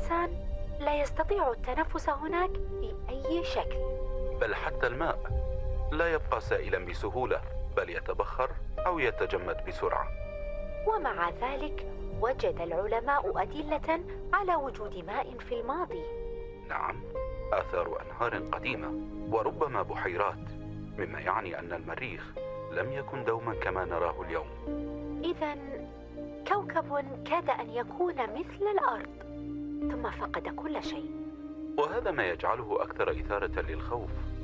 الإنسان لا يستطيع التنفس هناك بأي شكل. بل حتى الماء لا يبقى سائلا بسهولة، بل يتبخر أو يتجمد بسرعة. ومع ذلك وجد العلماء أدلة على وجود ماء في الماضي. نعم، آثار أنهار قديمة وربما بحيرات، مما يعني أن المريخ لم يكن دوما كما نراه اليوم. إذن كوكب كاد أن يكون مثل الأرض ثم فقد كل شيء. وهذا ما يجعله أكثر إثارة للخوف.